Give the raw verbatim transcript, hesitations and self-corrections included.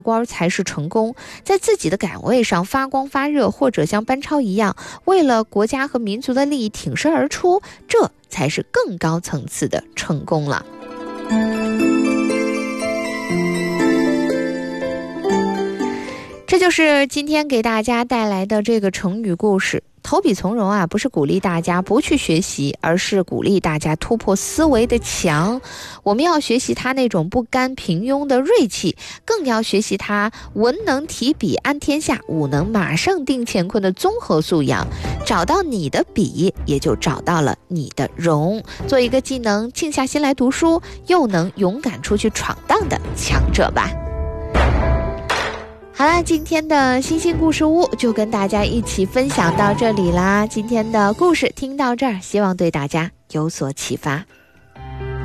官才是成功，在自己的岗位上发光发热，或者像班超一样为了国家和民族的利益挺身而出，这才是更高层次的成功了。这就是今天给大家带来的这个成语故事。投笔从戎啊，不是鼓励大家不去学习，而是鼓励大家突破思维的墙。我们要学习他那种不甘平庸的锐气，更要学习他文能提笔安天下，武能马上定乾坤的综合素养。找到你的笔，也就找到了你的戎，做一个既能静下心来读书，又能勇敢出去闯荡的强者吧。好啦，今天的星星故事屋就跟大家一起分享到这里啦。今天的故事听到这儿，希望对大家有所启发。